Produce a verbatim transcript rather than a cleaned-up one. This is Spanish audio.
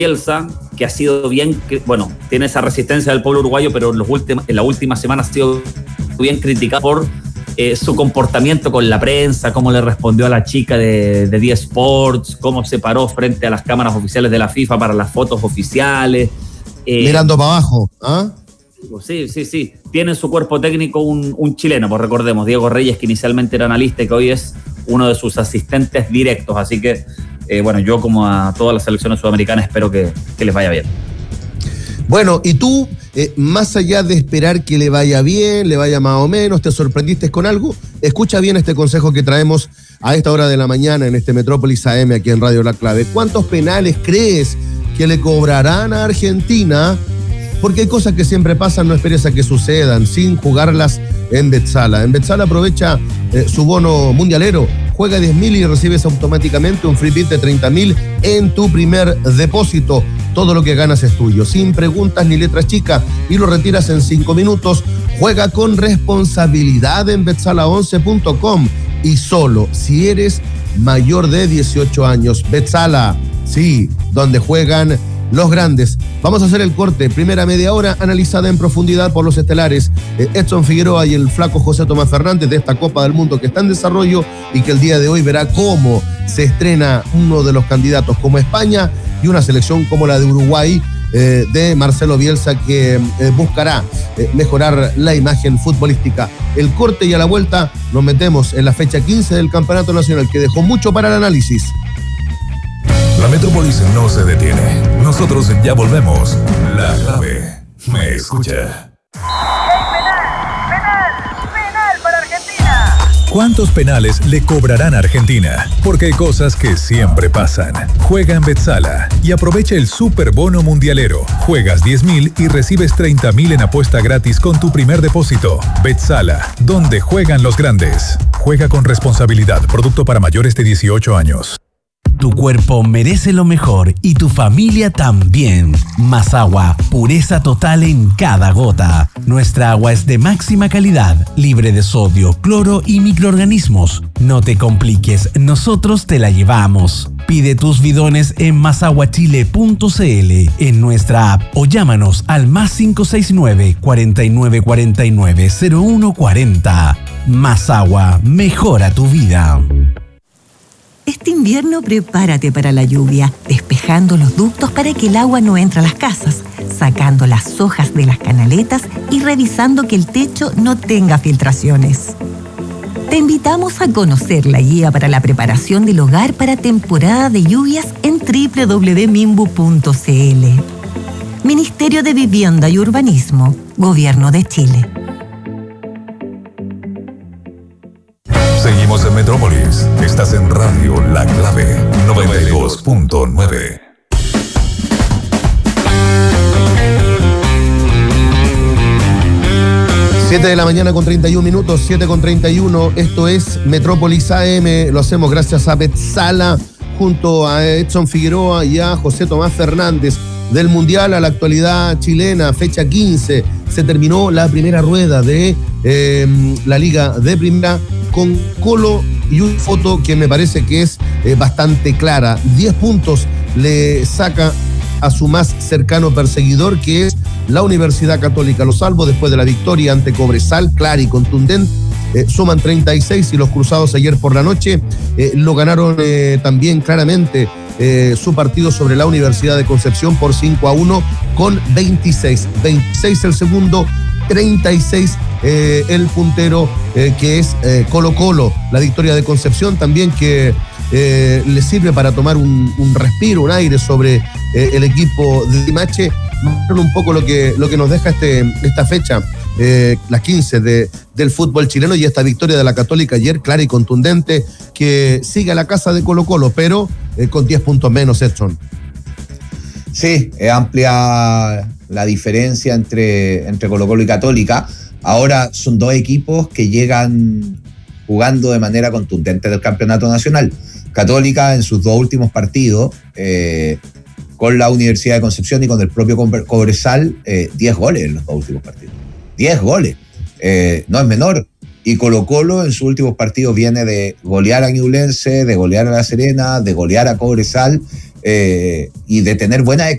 Bielsa, que ha sido bien, bueno, tiene esa resistencia del pueblo uruguayo, pero en, los últimos, en la última semana ha sido bien criticado por eh, su comportamiento con la prensa, cómo le respondió a la chica de, de D Sports, cómo se paró frente a las cámaras oficiales de la FIFA para las fotos oficiales. Eh, Mirando para abajo, ¿ah? Sí, sí, sí. Tiene en su cuerpo técnico un, un chileno, pues recordemos, Diego Reyes, que inicialmente era analista y que hoy es uno de sus asistentes directos. Así que, eh, bueno, yo como a todas las selecciones sudamericanas espero que, que les vaya bien. Bueno, y tú, eh, más allá de esperar que le vaya bien, le vaya más o menos, ¿te sorprendiste con algo? Escucha bien este consejo que traemos a esta hora de la mañana en este Metrópolis A M aquí en Radio La Clave. ¿Cuántos penales crees que le cobrarán a Argentina? Porque hay cosas que siempre pasan, no esperes a que sucedan, sin jugarlas en Betsala. En Betsala aprovecha eh, su bono mundialero, juega diez mil y recibes automáticamente un free hit de treinta mil en tu primer depósito. Todo lo que ganas es tuyo, sin preguntas ni letras chicas, y lo retiras en cinco minutos. Juega con responsabilidad en betsala once punto com y solo si eres mayor de dieciocho años. Betsala, sí, donde juegan los grandes. Vamos a hacer el corte. Primera media hora analizada en profundidad por los estelares eh, Edson Figueroa y el flaco José Tomás Fernández de esta Copa del Mundo que está en desarrollo y que el día de hoy verá cómo se estrena uno de los candidatos como España y una selección como la de Uruguay eh, de Marcelo Bielsa que eh, buscará eh, mejorar la imagen futbolística. El corte y a la vuelta nos metemos en la fecha quince del Campeonato Nacional que dejó mucho para el análisis. La Metrópolis no se detiene. Nosotros ya volvemos. La Clave me escucha. ¡Penal! ¡Penal! ¡Penal para Argentina! ¿Cuántos penales le cobrarán a Argentina? Porque hay cosas que siempre pasan. Juega en Betsala y aprovecha el super bono mundialero. Juegas diez mil y recibes treinta mil en apuesta gratis con tu primer depósito. Betsala, donde juegan los grandes. Juega con responsabilidad. Producto para mayores de dieciocho años. Tu cuerpo merece lo mejor y tu familia también. Más agua, pureza total en cada gota. Nuestra agua es de máxima calidad, libre de sodio, cloro y microorganismos. No te compliques, nosotros te la llevamos. Pide tus bidones en más agua chile punto c l, en nuestra app o llámanos al más cinco seis nueve, cuatro nueve cuatro nueve, cero uno cuatro cero. Más agua, mejora tu vida. Este invierno prepárate para la lluvia, despejando los ductos para que el agua no entre a las casas, sacando las hojas de las canaletas y revisando que el techo no tenga filtraciones. Te invitamos a conocer la guía para la preparación del hogar para temporada de lluvias en doble u doble u doble u punto minbu punto c l. Ministerio de Vivienda y Urbanismo, Gobierno de Chile. Seguimos en Metrópolis. Estás en Radio La Clave noventa y dos punto nueve. siete de la mañana con treinta y un minutos, siete con treinta y uno. Esto es Metrópolis A M. Lo hacemos gracias a Betsala, junto a Edson Figueroa y a José Tomás Fernández. Del Mundial a la actualidad chilena, fecha quince, se terminó la primera rueda de eh, la Liga de Primera con Colo y una foto que me parece que es eh, bastante clara. diez puntos le saca a su más cercano perseguidor, que es la Universidad Católica Los Albos, después de la victoria ante Cobresal, clara y contundente. Eh, suman treinta y seis y los cruzados ayer por la noche eh, lo ganaron eh, también claramente eh, su partido sobre la Universidad de Concepción por cinco a uno con veintiséis. veintiséis el segundo, treinta y seis eh, el puntero eh, que es eh, Colo Colo. La victoria de Concepción también que eh, le sirve para tomar un, un respiro, un aire sobre eh, el equipo de Limache. Un poco lo que, lo que nos deja este, esta fecha, eh, la quince de, del fútbol chileno, y esta victoria de la Católica ayer, clara y contundente, que sigue a la casa de Colo Colo, pero eh, con diez puntos menos, Edson. Sí, es amplia la diferencia entre, entre Colo Colo y Católica. Ahora son dos equipos que llegan jugando de manera contundente del campeonato nacional. Católica en sus dos últimos partidos, eh, con la Universidad de Concepción y con el propio Cobresal, eh, diez goles en los dos últimos partidos. diez goles. Eh, no es menor. Y Colo Colo en sus últimos partidos viene de golear a Ñublense, de golear a La Serena, de golear a Cobresal eh, y de tener buenas